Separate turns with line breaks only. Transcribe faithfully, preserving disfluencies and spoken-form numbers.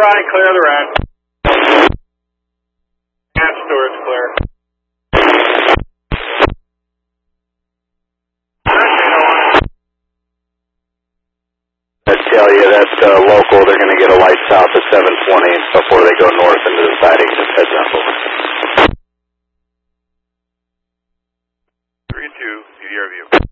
nine, clear the red. And Stewart's clear.
I tell you, that's uh, local. They're going to get a light south of seven twenty before they go north into the siding. Just heads up.
three two, D D R view.